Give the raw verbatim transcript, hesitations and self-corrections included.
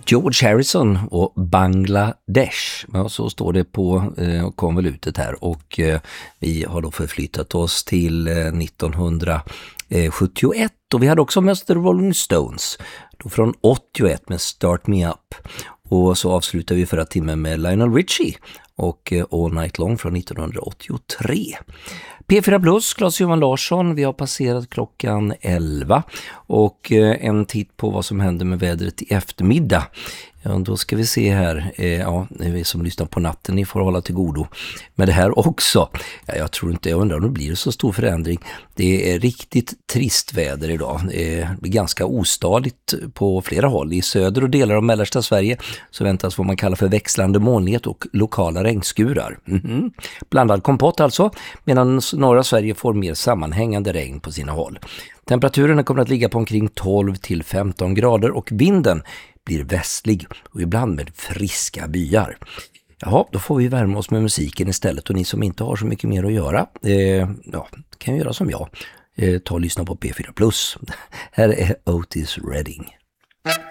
George Harrison och Bangladesh. Ja, så står det på eh, konvolutet här. Och eh, vi har då förflyttat oss till eh, nittonhundrasjuttioett. Och vi hade också med The Rolling Stones. Då från åttioett med Start Me Up. Och så avslutar vi förra timmen med Lionel Richie och eh, All Night Long från nittonhundraåttiotre. P fyra Plus, Claes-Johan Larsson, vi har passerat klockan elva och eh, en titt på vad som händer med vädret i eftermiddag. Ja, då ska vi se här, eh, ja, vi som lyssnar på natten, ni får hålla till godo med det här också. Ja, jag tror inte, jag undrar om det blir så stor förändring. Det är riktigt trist väder idag. Det blir ganska ostadigt på flera håll. I söder och delar av mellersta Sverige så väntas vad man kallar för växlande molnighet och lokala regnskurar. Mm-hmm. Blandad kompott alltså, medan norra Sverige får mer sammanhängande regn på sina håll. Temperaturen kommer att ligga på omkring tolv till femton grader och vinden blir västlig och ibland med friska byar. Jaha, då får vi värma oss med musiken istället, och ni som inte har så mycket mer att göra eh, ja, kan göra som jag. Eh, ta och lyssna på P fyra Plus. Här är Otis Redding.